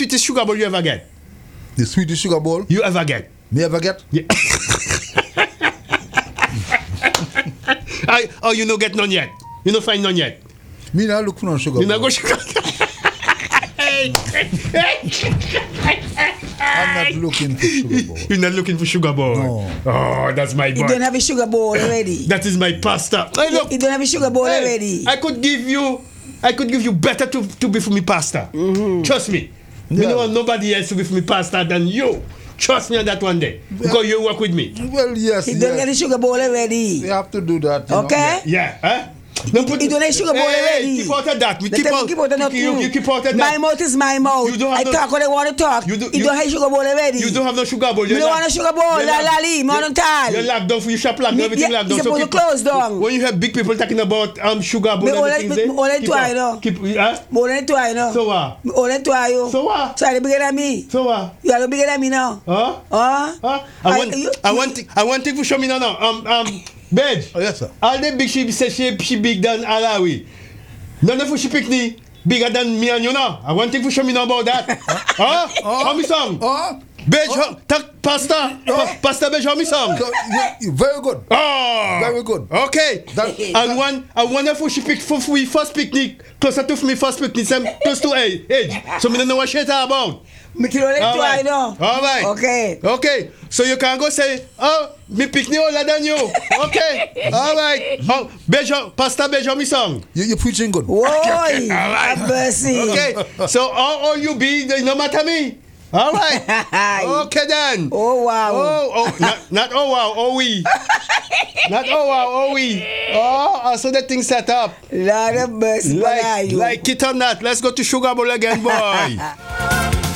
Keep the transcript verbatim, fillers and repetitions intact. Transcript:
sweetest sugar bowl you ever get? The sweetest sugar bowl You ever get? me ever get? Yeah. I, oh, you no get none yet. You no find none yet. Me not look for no sugar You bowl. not go sugar. I'm not looking for sugar bowl. You're not looking for sugar bowl. No. Oh, that's my You boy. don't have a sugar bowl already. That is my pasta. Hey, look. You don't have a sugar bowl Hey, already. I could give you, I could give you better to, to be for me pasta. Trust me. You Yeah. don't want nobody else to be for me pasta than you. Trust me on that one day. Because you work with me. Well, yes, You don't yes. get a sugar bowl already. You have to do that. You know. Okay? Yeah, huh? No, put, You don't have sugar bowl hey, already. Hey, keep out of that. We Let keep them out, keep out of that you, too. you keep out of My that. mouth is my mouth. You don't have I no- talk when I want to talk. You You, do- you- don't have sugar bowl already. You don't have no sugar bowl. You don't want a sugar bowl. La la li, mon tal. You're locked down for your shop locked down, Me- everything yeah, locked down. it's supposed to close down. When you have big people talking about um sugar bowl Me and all everything, it- they me all it keep too, out. I know. Keep, huh? More than two, I know. So what? More than two, you. So what? So you're bigger than me. So what? You are bigger than me now. Huh? Huh? Huh? I want, you- I want, thi- I want thing for show me now. now. Um, um, Bedge. Oh, yes, sir. All the big she say she she big than Alawi. None of she pick me bigger than me and you now. I want thing for show me now about that. Huh? How me song? Oh, Bedge, oh. tak pasta, pa- pasta Bedge, how me song? so, you, you, very good. Oh, Very good. Okay. That- and one, I wonder if she picked for we first picnic closer to me first picnic, some close to age. age. So me don't know what she talk about. Me too only All two, I right. know. All right. Okay. Okay. So you can go say, oh, me picnic older than you. Okay. All right. Oh, Bejo, Pastor Bejo, me song. You, you're preaching good. Whoa, Okay, all right. have mercy. Okay. So all, all you be, no matter me. All right. Okay then. Oh, wow. Oh, oh, not, not oh wow, oh we. Not oh wow, oh we. Oh, so that thing set up. Lord of mercy, what are Like, you? like it or not, let's go to Sugar Bowl again, boy.